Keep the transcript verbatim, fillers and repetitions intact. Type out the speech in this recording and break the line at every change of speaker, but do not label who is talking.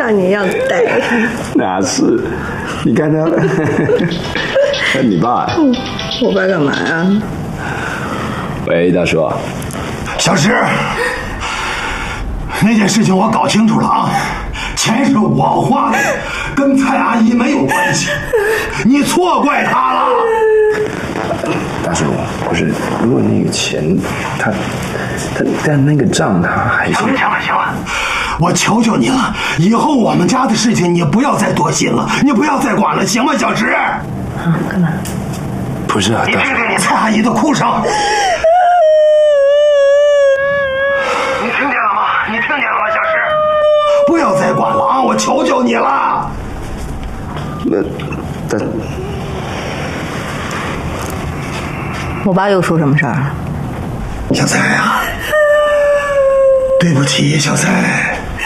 像你一样呆。
哪是？你看他，你爸。
嗯，我爸干嘛呀？
喂，大叔。
小石，那件事情我搞清楚了啊，钱是我花的，跟蔡阿姨没有关系，你错怪她了。
大叔，不是，如果那个钱，他，他，但那个账他还是……
行了行了行了，我求求你了，以后我们家的事情你不要再多心了，你不要再管了，行吗，小石？
啊，干嘛？
不是啊，
你听听你蔡阿姨的哭声。你听见了吗？你听见了吗，小石？不要再管了啊！我求求你了。
那，但。
我爸又出什么事儿了？
小蔡啊，对不起，小蔡。